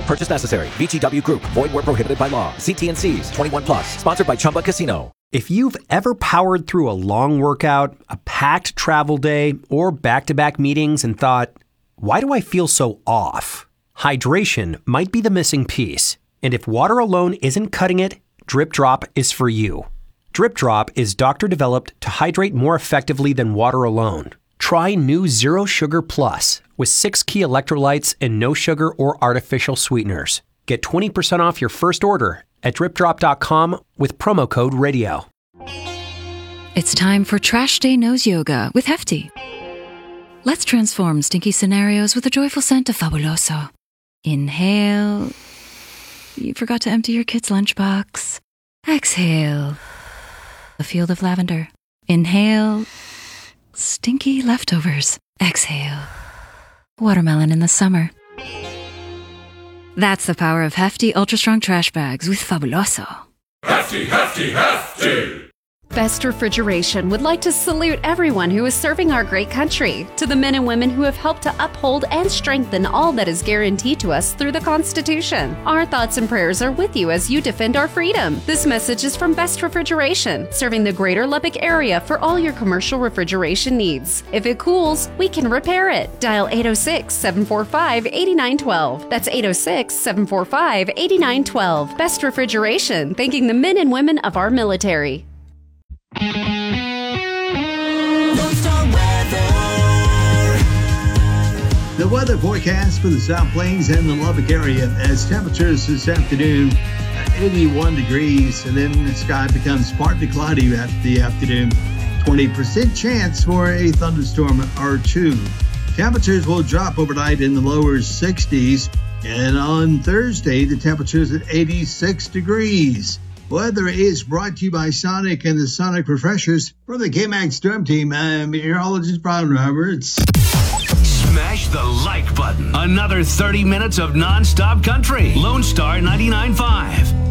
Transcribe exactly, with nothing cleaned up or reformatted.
purchase necessary. V G W Group. Void where prohibited by law. See T and C's. twenty-one plus. Sponsored by Chumba Casino. If you've ever powered through a long workout, a packed travel day, or back-to-back meetings and thought, why do I feel so off? Hydration might be the missing piece. And if water alone isn't cutting it, Drip Drop is for you. Drip Drop is doctor-developed to hydrate more effectively than water alone. Try new Zero Sugar Plus with six key electrolytes and no sugar or artificial sweeteners. Get twenty percent off your first order at drip drop dot com with promo code radio. It's time for Trash Day Nose Yoga with Hefty. Let's transform stinky scenarios with a joyful scent of Fabuloso. Inhale. You forgot to empty your kid's lunchbox. Exhale. A field of lavender. Inhale. Stinky leftovers. Exhale. Watermelon in the summer. That's the power of Hefty Ultra Strong Trash Bags with Fabuloso. Hefty, hefty, hefty! Best Refrigeration would like to salute everyone who is serving our great country, to the men and women who have helped to uphold and strengthen all that is guaranteed to us through the Constitution. Our thoughts and prayers are with you as you defend our freedom. This message is from Best Refrigeration, serving the greater Lubbock area for all your commercial refrigeration needs. If it cools, we can repair it. Dial eight oh six, seven four five, eight nine one two. That's eight oh six, seven four five, eight nine one two. Best Refrigeration, thanking the men and women of our military. The weather forecast for the South Plains and the Lubbock area as temperatures this afternoon at eighty-one degrees, and then the sky becomes partly cloudy after the afternoon. twenty percent chance for a thunderstorm or two. Temperatures will drop overnight in the lower sixties, and on Thursday the temperature's at eighty-six degrees. Weather is brought to you by Sonic and the Sonic Refreshers. For the K-Max Storm Team, I'm meteorologist Brian Roberts. Smash the like button. Another thirty minutes of non-stop country. Lone Star ninety-nine point five.